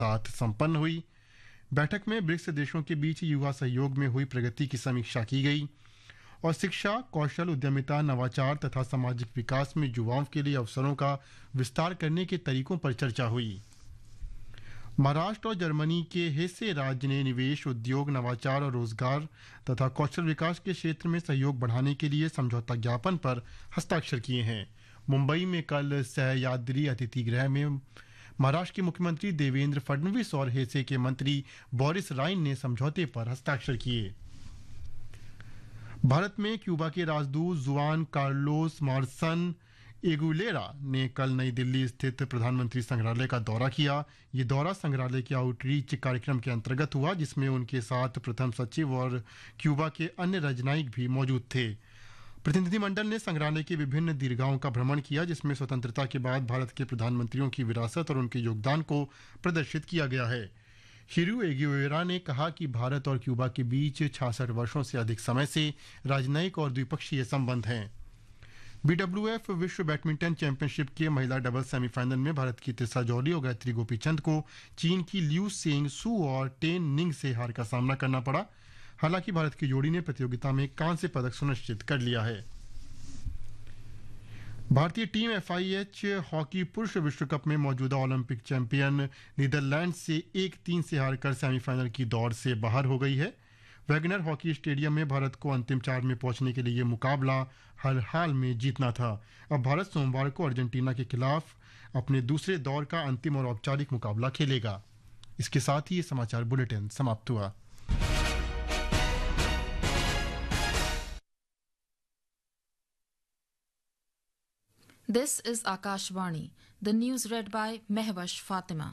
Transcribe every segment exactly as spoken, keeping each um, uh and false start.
साथ संपन्न हुई। बैठक में ब्रिक्स देशों के बीच युवा सहयोग में हुई प्रगति की समीक्षा की गई और शिक्षा, कौशल, उद्यमिता, नवाचार तथा सामाजिक विकास में युवाओं के लिए अवसरों का विस्तार करने के तरीकों पर चर्चा हुई। महाराष्ट्र और जर्मनी के हेसे राज्य ने निवेश, उद्योग, नवाचार और रोजगार तथा कौशल विकास के क्षेत्र में सहयोग बढ़ाने के लिए समझौता ज्ञापन पर हस्ताक्षर किए हैं। मुंबई में कल सह्याद्री अतिथि गृह में महाराष्ट्र के मुख्यमंत्री देवेंद्र फडणवीस और हेसे के मंत्री बोरिस राइन ने समझौते पर हस्ताक्षर किए। भारत में क्यूबा के राजदूत जुआन कार्लोस मार्सन एगुलेरा ने कल नई दिल्ली स्थित प्रधानमंत्री संग्रहालय का दौरा किया। ये दौरा संग्रहालय के आउटरीच कार्यक्रम के अंतर्गत हुआ, जिसमें उनके साथ प्रथम सचिव और क्यूबा के अन्य राजनयिक भी मौजूद थे। प्रतिनिधिमंडल ने संग्रहालय के विभिन्न दीर्घाओं का भ्रमण किया, जिसमें स्वतंत्रता के बाद भारत के प्रधानमंत्रियों की विरासत और उनके योगदान को प्रदर्शित किया गया है। हिरू एगुएरा ने कहा कि भारत और क्यूबा के बीच छियासठ वर्षों से अधिक समय से राजनयिक और द्विपक्षीय संबंध हैं। बीडब्ल्यूएफ विश्व बैडमिंटन चैंपियनशिप के महिला डबल सेमीफाइनल में भारत की तिस्सा जौहरी और गायत्री गोपीचंद को चीन की लिू सेंग सू और टेन निंग से हार का सामना करना पड़ा। हालांकि भारत की जोड़ी ने प्रतियोगिता में कांस्य पदक सुनिश्चित कर लिया है। भारतीय टीम एफआईएच हॉकी पुरुष विश्व कप में मौजूदा ओलंपिक चैंपियन नीदरलैंड से एक तीन से हारकर सेमीफाइनल की दौड़ से बाहर हो गई है। वैगनर हॉकी स्टेडियम में भारत को अंतिम चार में पहुंचने के लिए ये मुकाबला हर हाल में जीतना था। अब भारत सोमवार को अर्जेंटीना के खिलाफ अपने दूसरे दौर का अंतिम और औपचारिक मुकाबला खेलेगा। इसके साथ ही ये समाचार बुलेटिन समाप्त हुआ। This is Akashvani. The news read by Mehwash Fatima.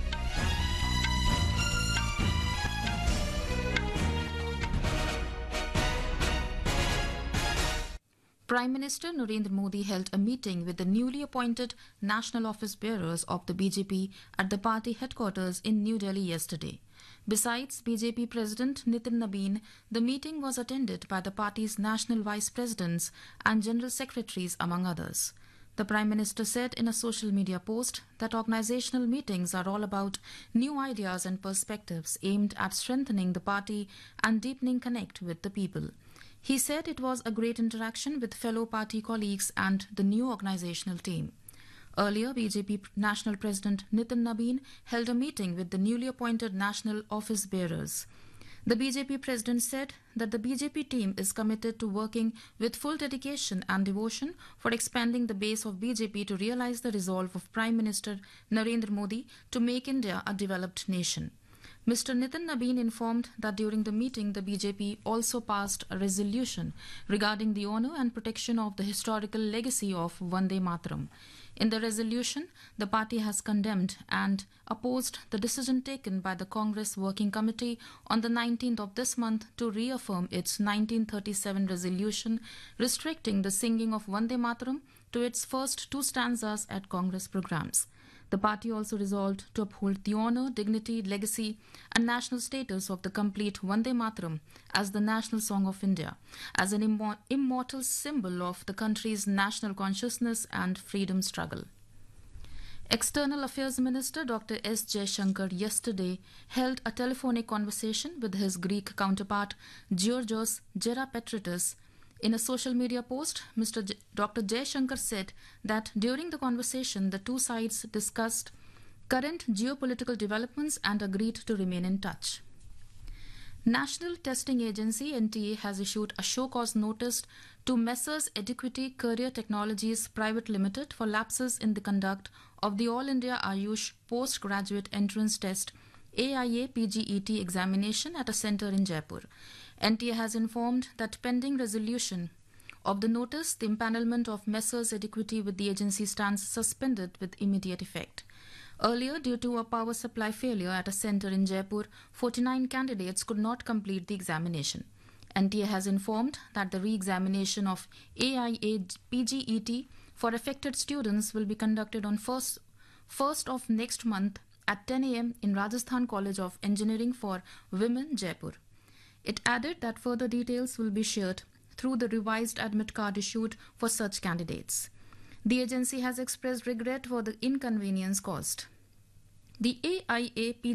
Prime Minister Narendra Modi held a meeting with the newly appointed national office bearers of the B J P at the party headquarters in New Delhi yesterday. Besides B J P President Nitin Nabin, the meeting was attended by the party's national vice presidents and general secretaries, among others. The Prime Minister said in a social media post that organizational meetings are all about new ideas and perspectives aimed at strengthening the party and deepening connect with the people. He said it was a great interaction with fellow party colleagues and the new organizational team. Earlier, B J P National President Nitin Nabin held a meeting with the newly appointed national office bearers. The B J P president said that the B J P team is committed to working with full dedication and devotion for expanding the base of B J P to realize the resolve of Prime Minister Narendra Modi to make India a developed nation. Mister Nitin Nabin informed that during the meeting, the B J P also passed a resolution regarding the honour and protection of the historical legacy of Vande Mataram. In the resolution, the party has condemned and opposed the decision taken by the Congress Working Committee on the nineteenth of this month to reaffirm its nineteen thirty-seven resolution restricting the singing of Vande Mataram to its first two stanzas at Congress programs. The party also resolved to uphold the honour, dignity, legacy and national status of the complete Vande Mataram as the national song of India, as an immor- immortal symbol of the country's national consciousness and freedom struggle. External Affairs Minister Doctor S. Jaishankar yesterday held a telephonic conversation with his Greek counterpart Georgios Gerapetritis. In a social media post, Mister J- Doctor Jaishankar said that during the conversation, the two sides discussed current geopolitical developments and agreed to remain in touch. National Testing Agency N T A has issued a show cause notice to Messrs Equity Career Technologies Private Limited for lapses in the conduct of the All India Ayush Postgraduate Entrance Test A I A P G E T examination at a centre in Jaipur. N T A has informed that pending resolution of the notice, the empanelment of Messrs Equity with the agency stands suspended with immediate effect. Earlier, due to a power supply failure at a centre in Jaipur, forty-nine candidates could not complete the examination. N T A has informed that the re-examination of A I A P G E T for affected students will be conducted on first, first of next month at ten a m in Rajasthan College of Engineering for Women, Jaipur. It added that further details will be shared through the revised admit card issued for such candidates. The agency has expressed regret for the inconvenience caused. The A I A P